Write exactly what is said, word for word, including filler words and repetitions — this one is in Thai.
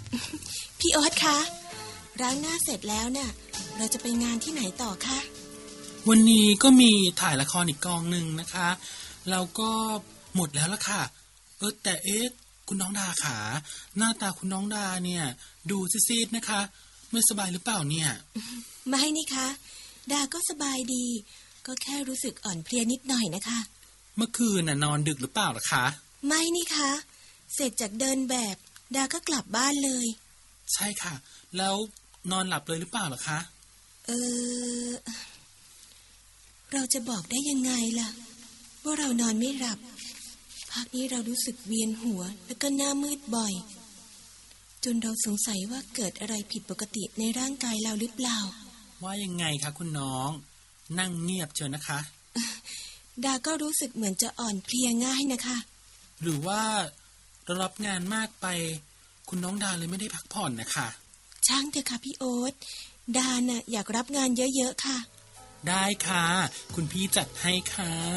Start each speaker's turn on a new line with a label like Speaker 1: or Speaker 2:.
Speaker 1: พี่โอ๊ตคะล้างหน้าเสร็จแล้วเนี่ยเราจะไปงานที่ไหนต่อคะ
Speaker 2: วันนี้ก็มีถ่ายละครอีกกองหนึ่งนะคะแล้วก็หมดแล้วล่ะค่ะเออแต่เอ๊ะคุณน้องดาขาหน้าตาคุณน้องดาเนี่ยดูซีดๆนะคะไม่สบายหรือเปล่าเนี่ย
Speaker 1: ไม่นี่คะดาก็สบายดีก็แค่รู้สึกอ่อนเพลียนิดหน่อยนะคะ
Speaker 2: เมื่อคืนน่ะนอนดึกหรือเปล่าล่ะคะ
Speaker 1: ไม่นี่คะเสร็จจากเดินแบบดาก็กลับบ้านเลย
Speaker 2: ใช่ค่ะแล้วนอนหลับเลยหรือเปล่าล่ะคะ
Speaker 1: เออเราจะบอกได้ยังไงล่ะว่าเรานอนไม่หลับพักนี้เรารู้สึกเวียนหัวแล้วก็หน้ามืดบ่อยจนเราสงสัยว่าเกิดอะไรผิดปกติในร่างกายเราหรือเปล่า
Speaker 2: ว่ายังไงคะคุณน้องนั่งเงียบเชียวนะคะ
Speaker 1: ดาก็รู้สึกเหมือนจะอ่อนเพลียง่ายนะคะ
Speaker 2: หรือว่าเรารับงานมากไปคุณน้องดาเลยไม่ได้พักผ่อนนะคะ
Speaker 1: ช่างเถอะค่ะพี่โอ๊ตดาน่ะอยากรับงานเยอะๆค่ะ
Speaker 2: ได้ค่ะคุณพี่จัดให้ค่ะ